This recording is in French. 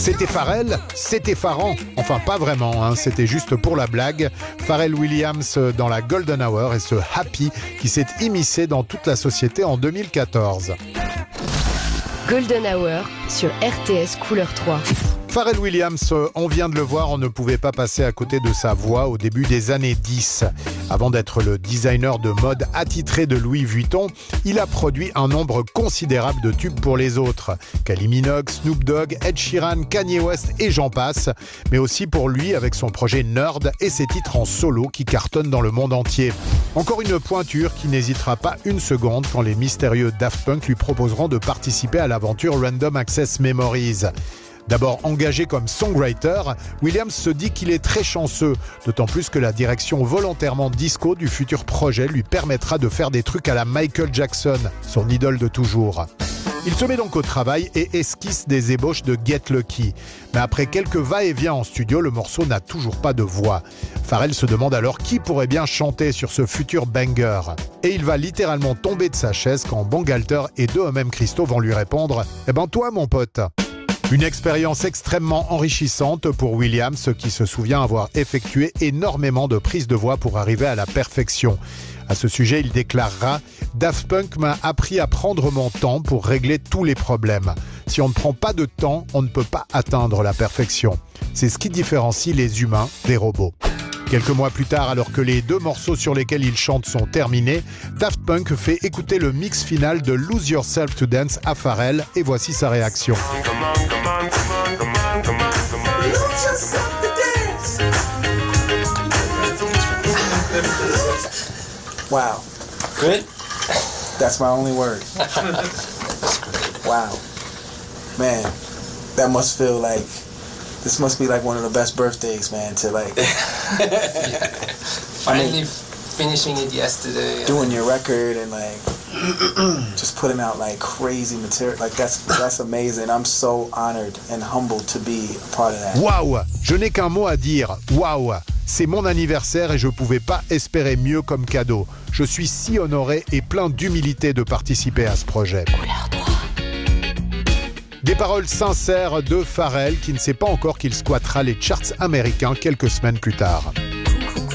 C'était Pharrell, c'était effarant. Enfin, pas vraiment, hein, c'était juste pour la blague. Pharrell Williams dans la Golden Hour et ce Happy qui s'est immiscé dans toute la société en 2014. Golden Hour sur RTS Couleur 3. Pharrell Williams, on vient de le voir, on ne pouvait pas passer à côté de sa voix au début des années 10. Avant d'être le designer de mode attitré de Louis Vuitton, il a produit un nombre considérable de tubes pour les autres. Kylie Minogue, Snoop Dogg, Ed Sheeran, Kanye West et j'en passe. Mais aussi pour lui avec son projet Nerd et ses titres en solo qui cartonnent dans le monde entier. Encore une pointure qui n'hésitera pas une seconde quand les mystérieux Daft Punk lui proposeront de participer à l'aventure Random Access Memories. D'abord engagé comme songwriter, Williams se dit qu'il est très chanceux, d'autant plus que la direction volontairement disco du futur projet lui permettra de faire des trucs à la Michael Jackson, son idole de toujours. Il se met donc au travail et esquisse des ébauches de Get Lucky. Mais après quelques va-et-vient en studio, le morceau n'a toujours pas de voix. Pharrell se demande alors qui pourrait bien chanter sur ce futur banger. Et il va littéralement tomber de sa chaise quand Bangalter et deux eux-mêmes Christo vont lui répondre « Eh ben toi mon pote !» Une expérience extrêmement enrichissante pour Williams qui se souvient avoir effectué énormément de prises de voix pour arriver à la perfection. À ce sujet, il déclarera « Daft Punk m'a appris à prendre mon temps pour régler tous les problèmes. Si on ne prend pas de temps, on ne peut pas atteindre la perfection. C'est ce qui différencie les humains des robots. » Quelques mois plus tard, alors que les deux morceaux sur lesquels il chante sont terminés, Daft Punk fait écouter le mix final de Lose Yourself to Dance à Pharrell et voici sa réaction. Wow. Good? That's my only word. Wow. Man, that must feel like, this must be like one of the best birthdays, man, to like... Finally finishing it yesterday. Doing your record and like, just putting out like crazy material. Like that's amazing. I'm so honored and humbled to be a part of that. Waouh! Je n'ai qu'un mot à dire. Waouh! C'est mon anniversaire et je ne pouvais pas espérer mieux comme cadeau. Je suis si honoré et plein d'humilité de participer à ce projet. Des paroles sincères de Pharrell qui ne sait pas encore qu'il squattera les charts américains quelques semaines plus tard.